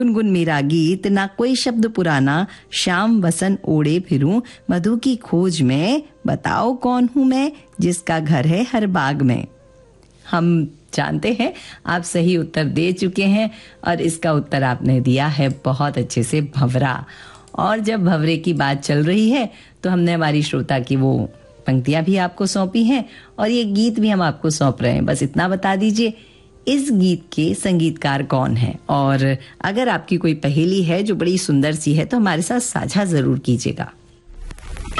गुनगुन मेरा गीत, ना कोई शब्द पुराना, शाम वसन ओढ़े फिरूं मधु की खोज में, बताओ कौन हूं मैं जिसका घर है हर बाग में। हम जानते हैं आप सही उत्तर दे चुके हैं और इसका उत्तर आपने दिया है बहुत अच्छे से, भंवरा। और जब भंवरे की बात चल रही है तो हमने हमारी श्रोता की वो पंक्तियां भी आपको सौंपी हैं और ये गीत भी हम आपको सौंप रहे हैं। बस इतना बता दीजिए इस गीत के संगीतकार कौन है, और अगर आपकी कोई पहेली है जो बड़ी सुंदर सी है तो हमारे साथ साझा जरूर कीजिएगा।